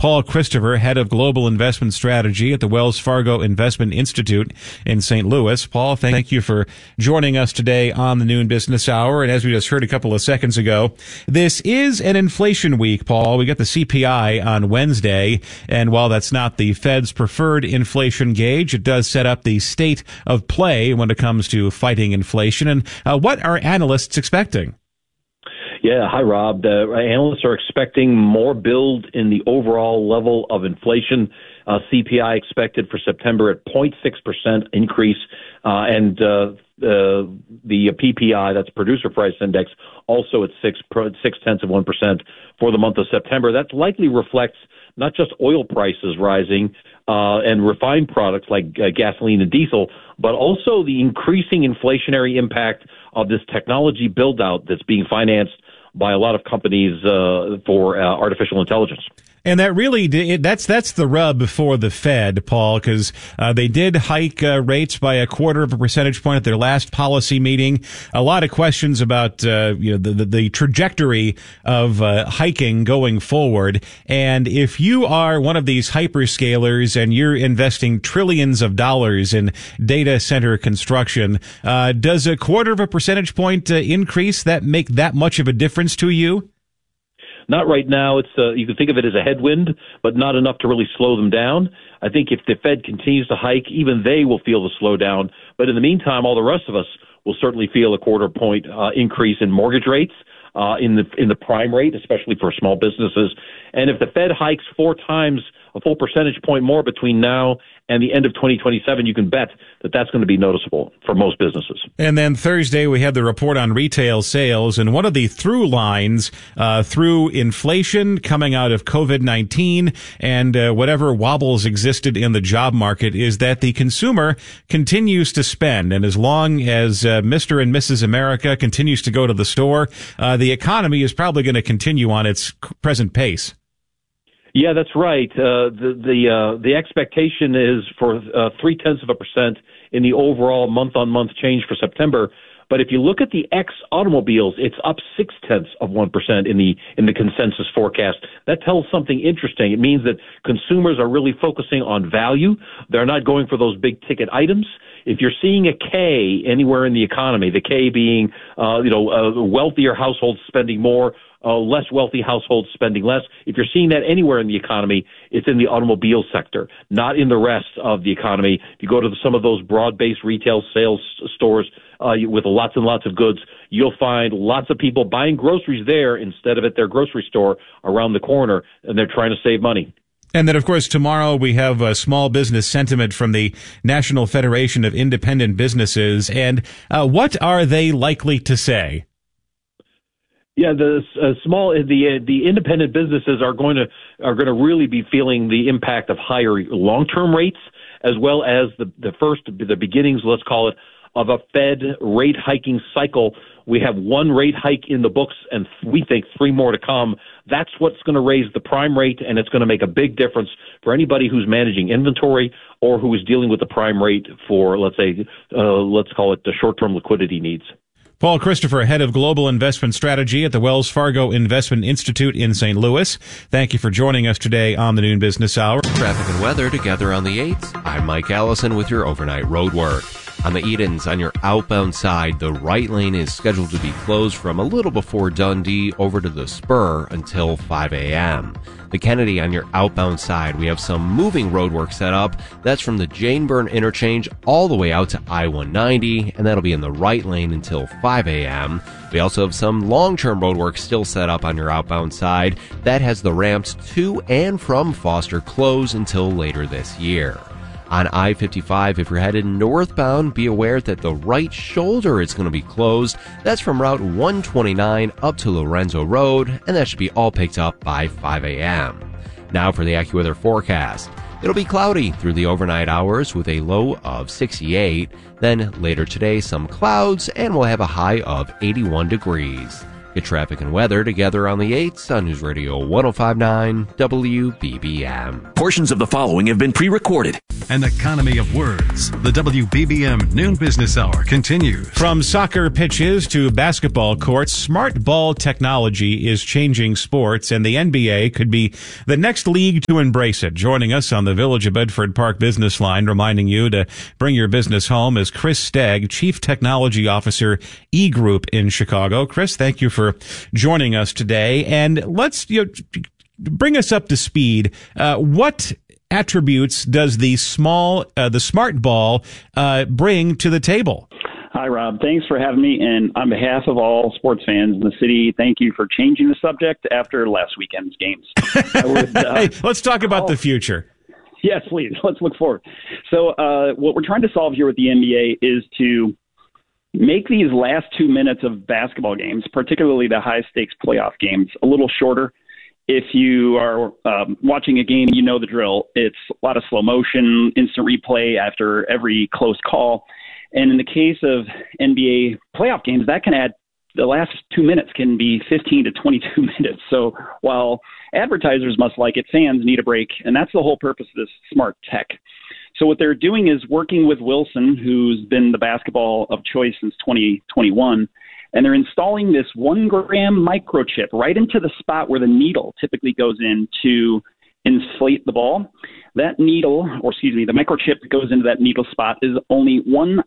Paul Christopher, head of global investment strategy at the Wells Fargo Investment Institute in St. Louis. Paul, thank you for joining us today on the Noon Business Hour. And as we just heard a couple of seconds ago, this is an inflation week, Paul. We got the CPI on Wednesday, and while that's not the Fed's preferred inflation gauge, it does set up the state of play when it comes to fighting inflation. And what are analysts expecting? Yeah, hi, Rob. Analysts are expecting more build in the overall level of inflation. CPI expected for September at 0.6% increase, and the PPI, that's Producer Price Index, also at 0.6% for the month of September. That likely reflects not just oil prices rising and refined products like gasoline and diesel, but also the increasing inflationary impact of this technology build-out that's being financed by a lot of companies for artificial intelligence. And that really, that's the rub for the Fed, Paul, because they did hike rates by 0.25 percentage point at their last policy meeting. A lot of questions about the trajectory of hiking going forward. And if you are one of these hyperscalers and you're investing trillions of dollars in data center construction, does 0.25 percentage point increase that make that much of a difference to you? Not right now. It's you can think of it as a headwind, but not enough to really slow them down. I think if the Fed continues to hike, even they will feel the slowdown. But in the meantime, all the rest of us will certainly feel a 0.25 point increase in mortgage rates in the prime rate, especially for small businesses. And if the Fed hikes 4 times, a full percentage point more between now and the end of 2027, you can bet that that's going to be noticeable for most businesses. And then Thursday, we had the report on retail sales, and one of the through lines through inflation coming out of COVID-19 and whatever wobbles existed in the job market is that the consumer continues to spend. And as long as Mr. and Mrs. America continues to go to the store, the economy is probably going to continue on its present pace. Yeah, that's right. The expectation is for 0.3% in the overall month-on-month change for September. But if you look at the automobiles, it's up 0.6% in the consensus forecast. That tells something interesting. It means that consumers are really focusing on value. They're not going for those big ticket items. If you're seeing a K anywhere in the economy, the K being wealthier households spending more, less wealthy households spending less. If you're seeing that anywhere in the economy, it's in the automobile sector, not in the rest of the economy. If you go to some of those broad-based retail sales stores with lots and lots of goods, you'll find lots of people buying groceries there instead of at their grocery store around the corner, and they're trying to save money. And then, of course, tomorrow we have a small business sentiment from the National Federation of Independent Businesses. And what are they likely to say? Yeah, the independent businesses are going to really be feeling the impact of higher long-term rates, as well as the beginnings, let's call it, of a Fed rate hiking cycle. We have 1 rate hike in the books, and we think 3 more to come. That's what's going to raise the prime rate, and it's going to make a big difference for anybody who's managing inventory or who is dealing with the prime rate for, let's call it the short-term liquidity needs. Paul Christopher, head of global investment strategy at the Wells Fargo Investment Institute in St. Louis. Thank you for joining us today on the Noon Business Hour. Traffic and weather together on the 8th. I'm Mike Allison with your overnight road work. On the Edens, on your outbound side, the right lane is scheduled to be closed from a little before Dundee over to the Spur until 5 a.m. The Kennedy, on your outbound side, we have some moving roadwork set up. That's from the Jane Byrne interchange all the way out to I-190, and that'll be in the right lane until 5 a.m. We also have some long-term roadwork still set up on your outbound side. That has the ramps to and from Foster closed until later this year. On I-55, if you're headed northbound, be aware that the right shoulder is going to be closed. That's from Route 129 up to Lorenzo Road, and that should be all picked up by 5 a.m. Now for the AccuWeather forecast. It'll be cloudy through the overnight hours with a low of 68. Then later today, some clouds, and we'll have a high of 81 degrees. Get traffic and weather together on the 8th on News Radio 105.9 WBBM. Portions of the following have been pre-recorded. An economy of words. The WBBM Noon Business Hour continues. From soccer pitches to basketball courts, smart ball technology is changing sports, and the NBA could be the next league to embrace it. Joining us on the Village of Bedford Park Business Line, reminding you to bring your business home, is Chris Stagg, Chief Technology Officer, E-Group in Chicago. Chris, thank you for joining us today. And let's bring us up to speed. What attributes does the smart ball bring to the table? Hi, Rob. Thanks for having me. And on behalf of all sports fans in the city, thank you for changing the subject after last weekend's games. Hey, let's talk about the future. Yes, please. Let's look forward. So what we're trying to solve here with the NBA is to make these last 2 minutes of basketball games, particularly the high-stakes playoff games, a little shorter. If you are watching a game, you know the drill. It's a lot of slow motion, instant replay after every close call. And in the case of NBA playoff games, that can add the last 2 minutes can be 15 to 22 minutes. So while advertisers must like it, fans need a break. And that's the whole purpose of this smart tech. So what they're doing is working with Wilson, who's been the basketball of choice since 2021. And they're installing this 1 gram microchip right into the spot where the needle typically goes in to inflate the ball. That needle, the microchip that goes into that needle spot is only 1/620th.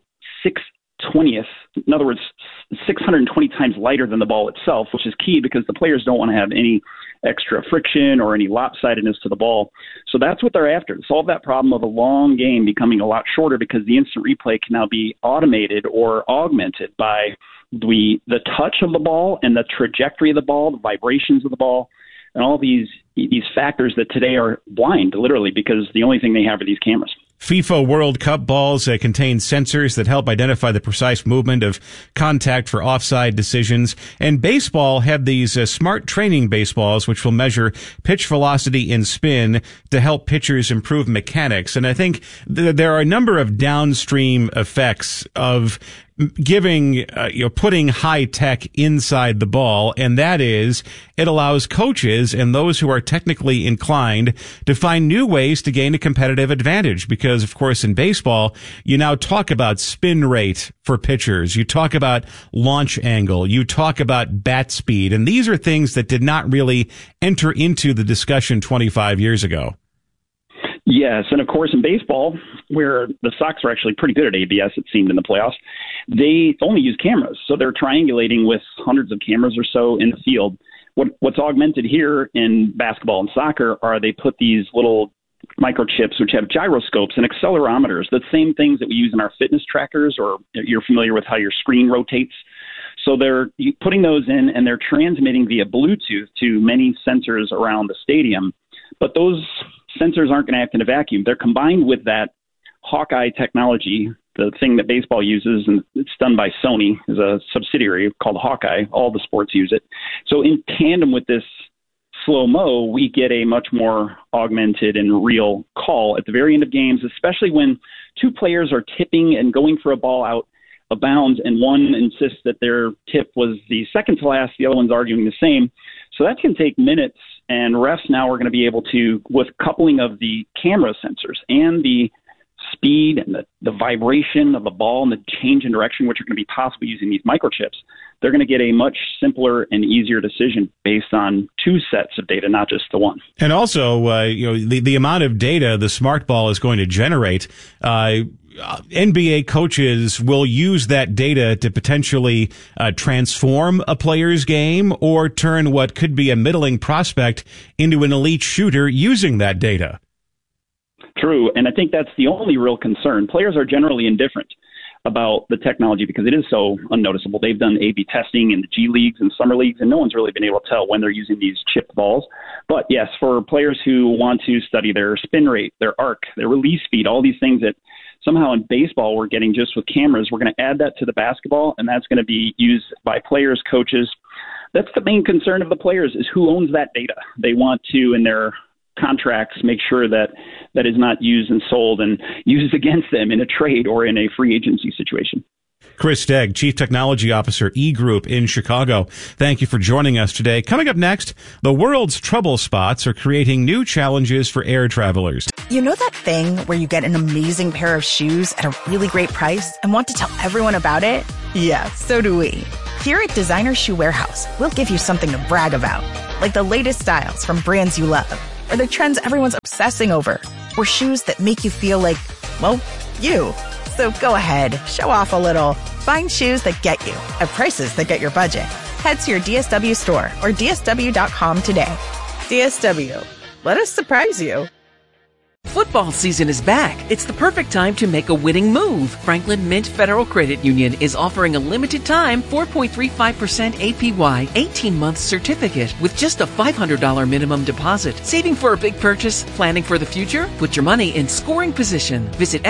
In other words, 620 times lighter than the ball itself, which is key because the players don't want to have any extra friction or any lopsidedness to the ball. So that's what they're after, to solve that problem of a long game becoming a lot shorter because the instant replay can now be automated or augmented by the touch of the ball and the trajectory of the ball, the vibrations of the ball, and all these factors that today are blind, literally, because the only thing they have are these cameras. FIFA World Cup balls contain sensors that help identify the precise movement of contact for offside decisions. And baseball have these smart training baseballs, which will measure pitch velocity and spin to help pitchers improve mechanics. And I think there are a number of downstream effects of putting high tech inside the ball, and that is it allows coaches and those who are technically inclined to find new ways to gain a competitive advantage. Because, of course, in baseball, you now talk about spin rate for pitchers. You talk about launch angle. You talk about bat speed. And these are things that did not really enter into the discussion 25 years ago. Yes, and of course in baseball, where the Sox are actually pretty good at ABS, it seemed, in the playoffs, they only use cameras. So they're triangulating with hundreds of cameras or so in the field. What's augmented here in basketball and soccer are they put these little microchips which have gyroscopes and accelerometers, the same things that we use in our fitness trackers, or you're familiar with how your screen rotates. So they're putting those in, and they're transmitting via Bluetooth to many sensors around the stadium. But those sensors aren't going to act in a vacuum. They're combined with that Hawkeye technology, the thing that baseball uses, and it's done by Sony, is a subsidiary called Hawkeye. All the sports use it. So in tandem with this slow-mo, we get a much more augmented and real call at the very end of games, especially when two players are tipping and going for a ball out of bounds, and one insists that their tip was the second to last, the other one's arguing the same. So that can take minutes, and refs now are going to be able to, with coupling of the camera sensors and the speed and the vibration of the ball and the change in direction, which are going to be possible using these microchips, they're going to get a much simpler and easier decision based on two sets of data, not just the one. And also, the amount of data the smart ball is going to generate, NBA coaches will use that data to potentially transform a player's game or turn what could be a middling prospect into an elite shooter using that data. True, and I think that's the only real concern. Players are generally indifferent about the technology because it is so unnoticeable. They've done A/B testing in the G Leagues and summer leagues, and no one's really been able to tell when they're using these chipped balls. But yes, for players who want to study their spin rate, their arc, their release speed, all these things that somehow in baseball we're getting just with cameras, we're going to add that to the basketball, and that's going to be used by players, coaches. That's the main concern of the players, is who owns that data. They want to, in their contracts, make sure that that is not used and sold and used against them in a trade or in a free agency situation. Chris Stagg, Chief Technology Officer, E-Group in Chicago. Thank you for joining us today. Coming up next, the world's trouble spots are creating new challenges for air travelers. You know that thing where you get an amazing pair of shoes at a really great price and want to tell everyone about it? Yeah, so do we. Here at Designer Shoe Warehouse, we'll give you something to brag about, like the latest styles from brands you love, or the trends everyone's obsessing over, or shoes that make you feel like, well, you. So go ahead, show off a little. Find shoes that get you at prices that get your budget. Head to your DSW store or DSW.com today. DSW, let us surprise you. Football season is back. It's the perfect time to make a winning move. Franklin Mint Federal Credit Union is offering a limited time 4.35% APY 18-month certificate with just a $500 minimum deposit. Saving for a big purchase? Planning for the future? Put your money in scoring position. Visit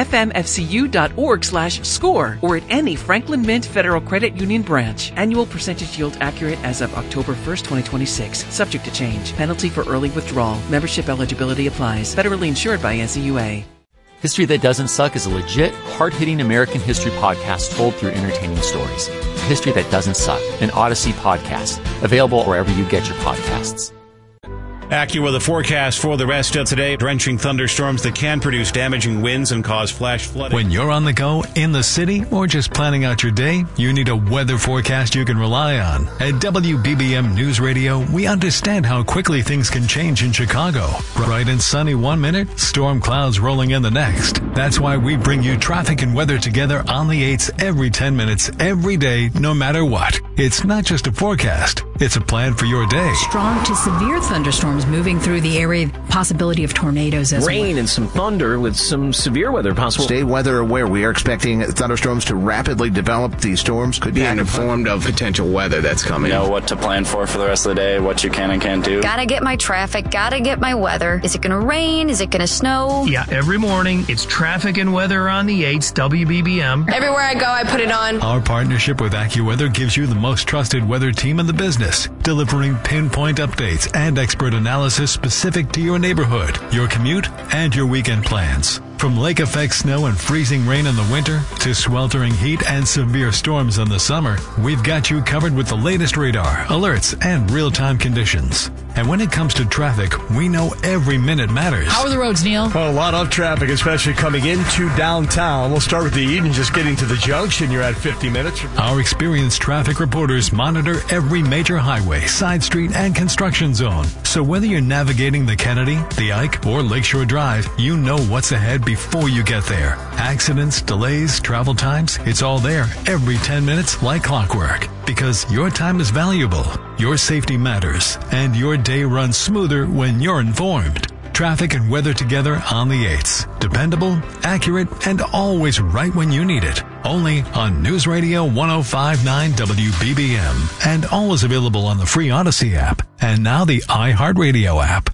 fmfcu.org/score or at any Franklin Mint Federal Credit Union branch. Annual percentage yield accurate as of October 1st, 2026. Subject to change. Penalty for early withdrawal. Membership eligibility applies. Federally insured by NCUA. History That Doesn't Suck is a legit, hard-hitting American history podcast told through entertaining stories. History That Doesn't Suck, an Odyssey podcast, available wherever you get your podcasts. AccuWeather forecast for the rest of today. Drenching thunderstorms that can produce damaging winds and cause flash flooding. When you're on the go, in the city, or just planning out your day, you need a weather forecast you can rely on. At WBBM News Radio, we understand how quickly things can change in Chicago. Bright and sunny 1 minute, storm clouds rolling in the next. That's why we bring you traffic and weather together on the 8s every 10 minutes, every day, no matter what. It's not just a forecast, it's a plan for your day. Strong to severe thunderstorms moving through the area, possibility of tornadoes as well. Rain and some thunder with some severe weather possible. Stay weather aware. We are expecting thunderstorms to rapidly develop. These storms could be informed of potential weather that's coming. Know what to plan for the rest of the day, what you can and can't do. Gotta get my traffic, gotta get my weather. Is it gonna rain? Is it gonna snow? Yeah, every morning it's traffic and weather on the 8s, WBBM. Everywhere I go, I put it on. Our partnership with AccuWeather gives you the most trusted weather team in the business, delivering pinpoint updates and expert analysis specific to your neighborhood, your commute, and your weekend plans. From lake effect snow and freezing rain in the winter to sweltering heat and severe storms in the summer, we've got you covered with the latest radar, alerts, and real-time conditions. And when it comes to traffic, we know every minute matters. How are the roads, Neil? Well, a lot of traffic, especially coming into downtown. We'll start with the Eden, just getting to the junction. You're at 50 minutes. Our experienced traffic reporters monitor every major highway, side street, and construction zone. So whether you're navigating the Kennedy, the Ike, or Lakeshore Drive, you know what's ahead before you get there. Accidents, delays, travel times, it's all there every 10 minutes like clockwork. Because your time is valuable, your safety matters, and your day runs smoother when you're informed. Traffic and weather together on the 8s. Dependable, accurate, and always right when you need it. Only on News Radio 105.9 WBBM. And always available on the free Odyssey app. And now the iHeartRadio app.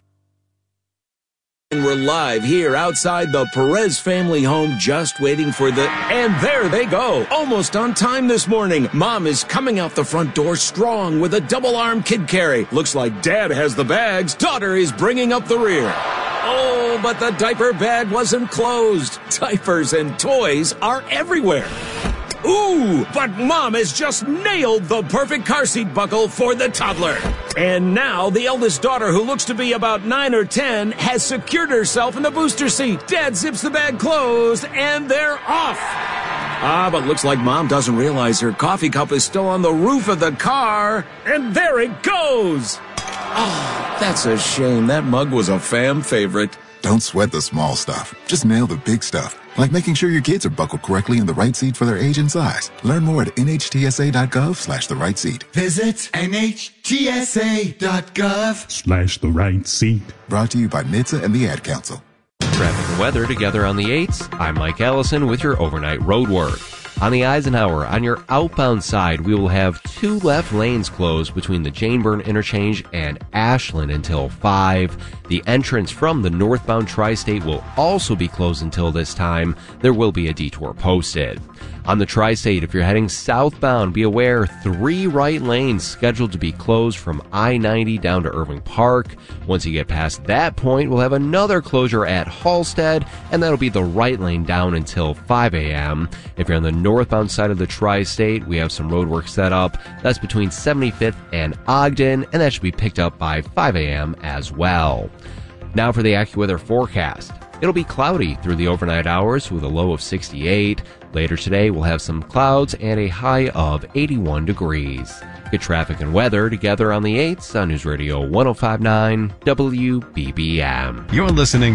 And we're live here outside the Perez family home, just waiting for and there they go. Almost on time this morning. Mom is coming out the front door strong with a double-arm kid carry. Looks like Dad has the bags. Daughter is bringing up the rear. Oh, but the diaper bag wasn't closed. Diapers and toys are everywhere. Ooh, but Mom has just nailed the perfect car seat buckle for the toddler. And now the eldest daughter, who looks to be about 9 or 10, has secured herself in the booster seat. Dad zips the bag closed, and they're off. But looks like Mom doesn't realize her coffee cup is still on the roof of the car. And there it goes. Oh, that's a shame. That mug was a fam favorite. Don't sweat the small stuff. Just nail the big stuff. Like making sure your kids are buckled correctly in the right seat for their age and size. Learn more at nhtsa.gov/the right seat. Visit nhtsa.gov/the right seat. Brought to you by NHTSA and the Ad Council. Traffic and weather together on the 8s. I'm Mike Allison with your overnight road work. On the Eisenhower, on your outbound side, we will have 2 left lanes closed between the Jane Byrne interchange and Ashland until 5. The entrance from the northbound Tri-State will also be closed until this time. There will be a detour posted. On the Tri-State, if you're heading southbound, be aware 3 right lanes scheduled to be closed from I-90 down to Irving Park. Once you get past that point, we'll have another closure at Halstead, and that'll be the right lane down until 5 a.m. If you're on the northbound side of the Tri-State, we have some road work set up. That's between 75th and Ogden, and that should be picked up by 5 a.m. as well. Now for the AccuWeather forecast. It'll be cloudy through the overnight hours with a low of 68. Later today, we'll have some clouds and a high of 81 degrees. Get traffic and weather together on the 8s on News Radio 105.9 WBBM. You're listening